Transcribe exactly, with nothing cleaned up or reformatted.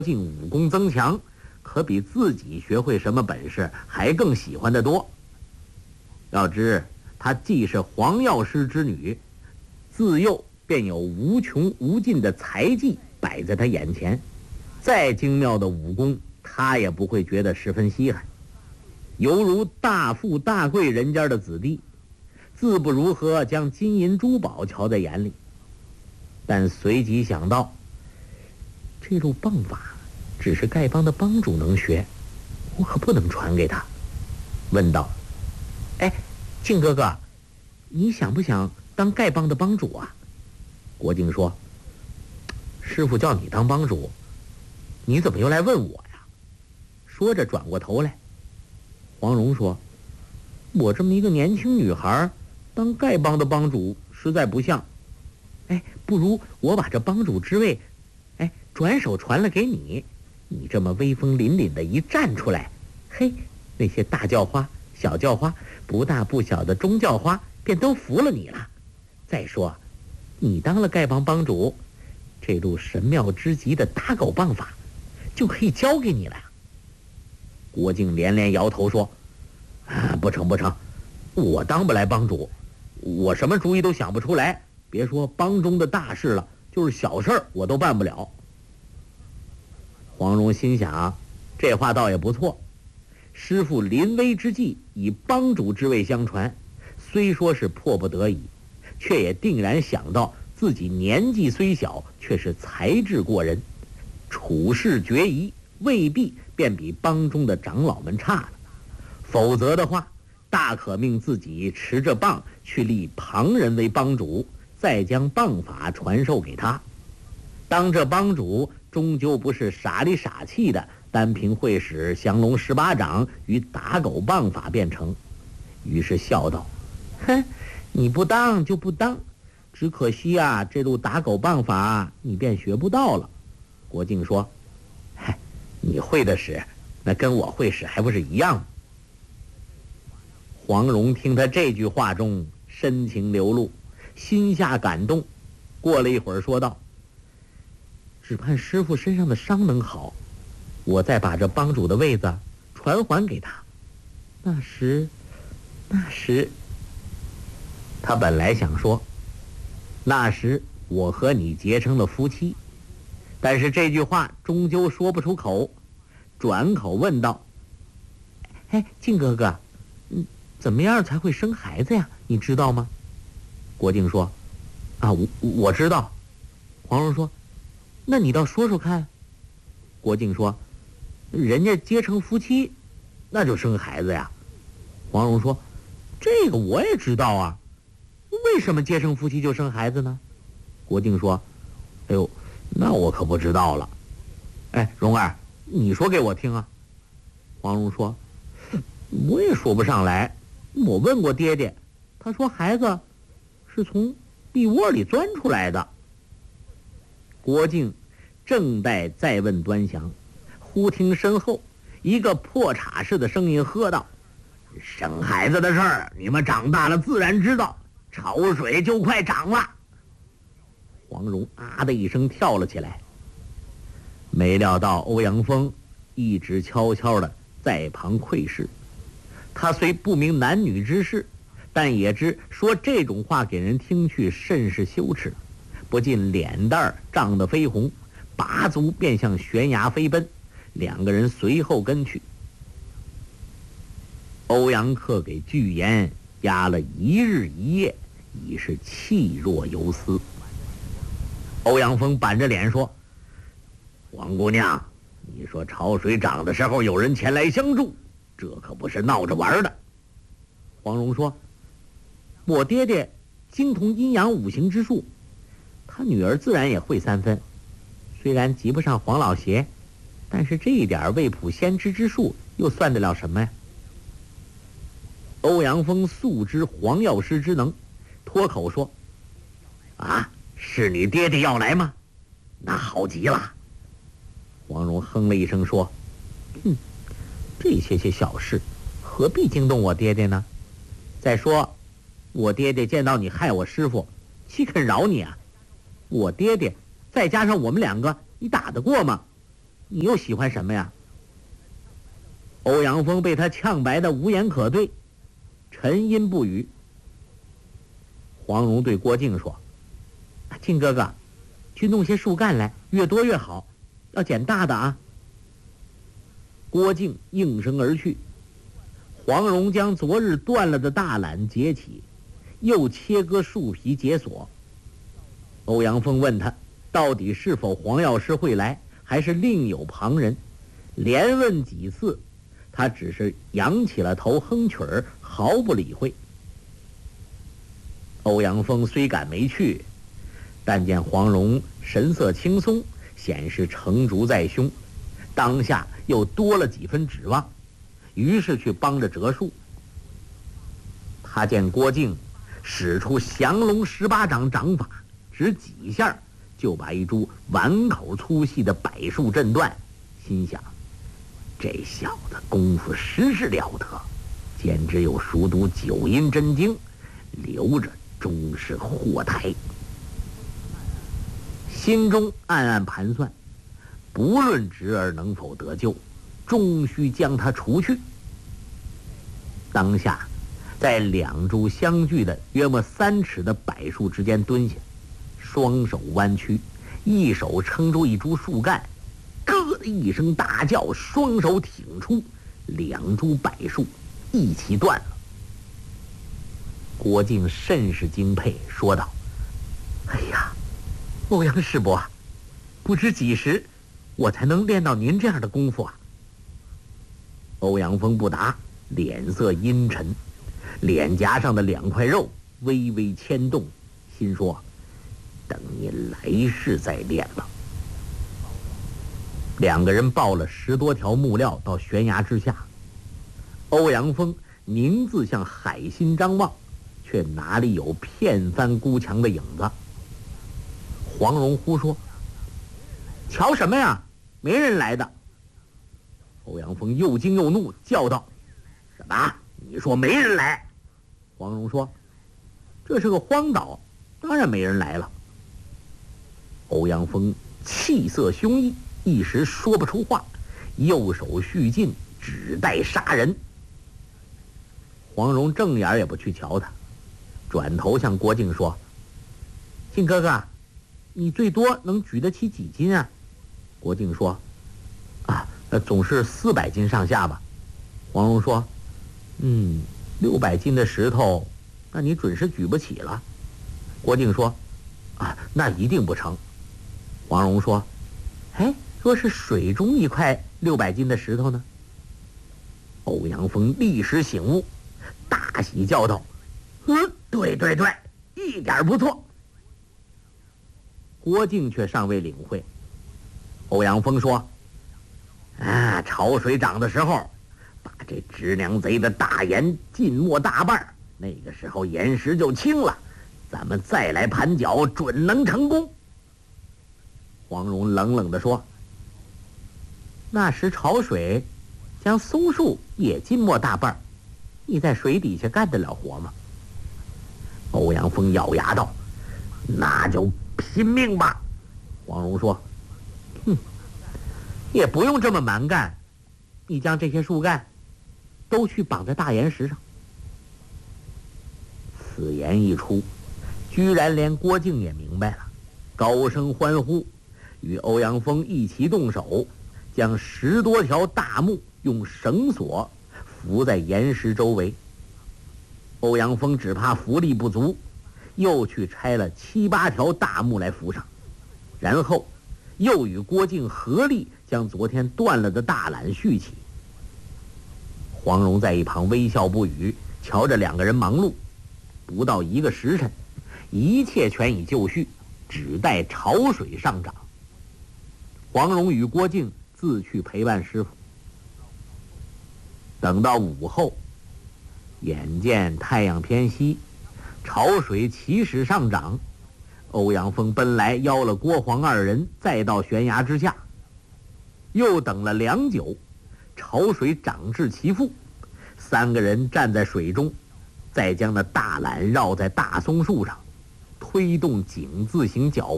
进武功增强，可比自己学会什么本事还更喜欢得多。要知她既是黄药师之女，自幼便有无穷无尽的才技摆在她眼前，再精妙的武功，她也不会觉得十分稀罕，犹如大富大贵人家的子弟，自不如何将金银珠宝瞧在眼里。但随即想到，这路棒法只是丐帮的帮主能学，我可不能传给他。问道：哎，靖哥哥，你想不想当丐帮的帮主啊？国靖说：师傅叫你当帮主，你怎么又来问我呀？说着转过头来。黄蓉说：我这么一个年轻女孩当丐帮的帮主实在不像，哎，不如我把这帮主之位哎转手传了给你，你这么威风凛凛的一站出来，嘿，那些大叫花小叫花不大不小的中叫花便都服了你了。再说你当了丐帮帮主，这路神妙之极的打狗棒法就可以教给你了。国靖连连摇头说：啊，不成不成，我当不来帮主，我什么主意都想不出来，别说帮中的大事了，就是小事我都办不了。黄蓉心想，这话倒也不错，师父临危之际以帮主之位相传，虽说是迫不得已，却也定然想到自己年纪虽小，却是才智过人，处事决疑未必便比帮中的长老们差了，否则的话，大可命自己持着棒去立旁人为帮主，再将棒法传授给他。当这帮主终究不是傻里傻气的，单凭会使降龙十八掌与打狗棒法便成。于是笑道：哼，你不当就不当，只可惜啊，这路打狗棒法你便学不到了。国靖说：嗨，你会的使，那跟我会使还不是一样？黄蓉听他这句话中深情流露，心下感动，过了一会儿说道：只盼师傅身上的伤能好，我再把这帮主的位子传还给他。那时那时他本来想说，那时我和你结成了夫妻，但是这句话终究说不出口，转口问道：哎，靖哥哥，嗯，怎么样才会生孩子呀？你知道吗？国靖说：啊，我我知道。黄蓉说：那你倒说说看。国靖说：人家结成夫妻，那就生孩子呀。黄蓉说：这个我也知道啊，为什么结成夫妻就生孩子呢？国靖说：哎呦，那我可不知道了。哎，蓉儿，你说给我听啊。黄蓉说：我也说不上来，我问过爹爹，他说孩子是从壁窝里钻出来的。国靖正待再问端详，忽听身后一个破叉似的声音喝道：生孩子的事儿你们长大了自然知道，潮水就快涨了。黄蓉啊的一声跳了起来，没料到欧阳锋一直悄悄的在旁窥视。他虽不明男女之事，但也知说这种话给人听去甚是羞耻，不禁脸蛋涨得绯红，拔足便向悬崖飞奔，两个人随后跟去。欧阳克给巨岩压了一日一夜，已是气若游丝。欧阳锋板着脸说：黄姑娘，你说潮水涨的时候有人前来相助，这可不是闹着玩的。黄蓉说：我爹爹精通阴阳五行之术，他女儿自然也会三分，虽然及不上黄老邪，但是这一点未卜先知之术又算得了什么呀？欧阳锋素知黄药师之能，脱口说：啊，是你爹爹要来吗？那好极了。黄蓉哼了一声说：嗯，这些些小事何必惊动我爹爹呢？再说我爹爹见到你害我师傅，岂肯饶你啊？我爹爹再加上我们两个，你打得过吗？ 你又喜欢什么呀？欧阳锋被他呛白的无言可对，沉吟不语。黄蓉对郭靖说：“靖哥哥，去弄些树干来，越多越好，要捡大的啊。”郭靖应声而去。黄蓉将昨日断了的大缆解起，又切割树皮解锁。欧阳锋问他，到底是否黄药师会来，还是另有旁人？连问几次，他只是扬起了头哼曲儿，毫不理会。欧阳锋虽赶没去，但见黄蓉神色轻松，显示成竹在胸，当下又多了几分指望，于是去帮着折树。他见郭靖使出降龙十八掌掌法，只几下就把一株碗口粗细的柏树震断，心想这小子功夫实是了得，简直有熟读九阴真经，留着终是祸胎。心中暗暗盘算，不论侄儿能否得救，终须将他除去。当下在两株相距的约莫三尺的柏树之间蹲下，双手弯曲，一手撑住一株树干，咯的一声大叫，双手挺出，两株柏树一起断了。郭靖甚是惊佩，说道：“哎呀，欧阳师伯，不知几时我才能练到您这样的功夫啊？”欧阳锋不答，脸色阴沉，脸颊上的两块肉微微牵动，心说：“等你来世再练了。”两个人抱了十多条木料到悬崖之下，欧阳锋凝自向海心张望，却哪里有片帆孤墙的影子。黄蓉忽说：“瞧什么呀？没人来的。”欧阳锋又惊又怒，叫道：“什么？你说没人来？”黄蓉说：“这是个荒岛，当然没人来了。”欧阳锋气色凶异，一时说不出话，右手续劲，只待杀人。黄蓉正眼也不去瞧他，转头向郭靖说：“靖哥哥，你最多能举得起几斤啊？”郭靖说：“啊，总是四百斤上下吧。”黄蓉说：“嗯，六百斤的石头，那你准是举不起了。”郭靖说：“啊，那一定不成。”黄蓉说：“哎，若是水中一块六百斤的石头呢？”欧阳锋立时醒悟，大喜叫道：“嗯，对对对，一点不错。”郭靖却尚未领会。欧阳锋说：“啊，潮水涨的时候，把这知娘贼的大岩浸没大半，那个时候岩石就清了，咱们再来盘脚，准能成功。”黄蓉冷冷地说：“那时潮水将松树也浸没大半，你在水底下干得了活吗？”欧阳锋咬牙道：“那就拼命吧。”黄蓉说：“哼，也不用这么蛮干，你将这些树干都去绑在大岩石上。”此言一出，居然连郭靖也明白了，高声欢呼，与欧阳锋一起动手，将十多条大木用绳索扶在岩石周围。欧阳锋只怕浮力不足，又去拆了七八条大木来扶上，然后又与郭靖合力将昨天断了的大缆续起。黄蓉在一旁微笑不语，瞧着两个人忙碌。不到一个时辰，一切全已就绪，只待潮水上涨。黄蓉与郭靖自去陪伴师傅。等到午后，眼见太阳偏西，潮水起始上涨，欧阳锋奔来邀了郭黄二人，再到悬崖之下。又等了良久，潮水涨至其腹，三个人站在水中，再将那大缆绕在大松树上，推动井字形脚